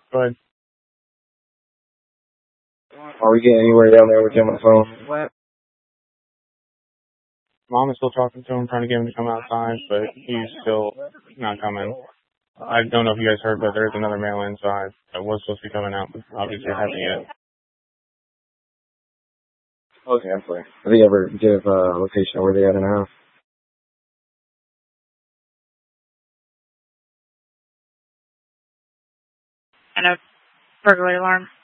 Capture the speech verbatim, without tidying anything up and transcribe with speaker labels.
Speaker 1: But
Speaker 2: Are we getting anywhere down there with him on the phone?
Speaker 1: what? Mom is still talking to him, trying to get him to come outside, but he's still not coming. I don't know if you guys heard, but there's another mail inside that was supposed to be coming out, but obviously hasn't yet.
Speaker 2: Okay, I'm sorry. Did he ever give a uh, location where they at in the house?
Speaker 3: And a burglary alarm.